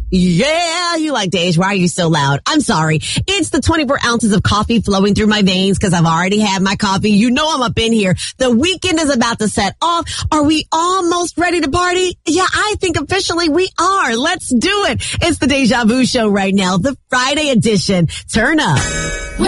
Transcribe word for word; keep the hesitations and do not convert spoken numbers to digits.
Yeah, you like Dej. Why are you so loud? I'm sorry. It's the twenty-four ounces of coffee flowing through my veins because I've already had my coffee. You know I'm up in here. The weekend is about to set off. Are we almost ready to party? Yeah, I think officially we are. Let's do it. It's the Deja Vu Show right now, the Friday edition. Turn up.